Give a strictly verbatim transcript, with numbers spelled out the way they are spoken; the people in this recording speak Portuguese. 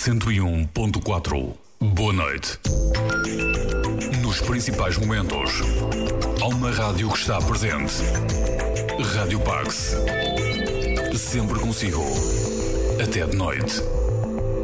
cento e um ponto quatro. Boa noite. Nos principais momentos, há uma rádio que está presente. Rádio Pax. Sempre consigo. Até de noite.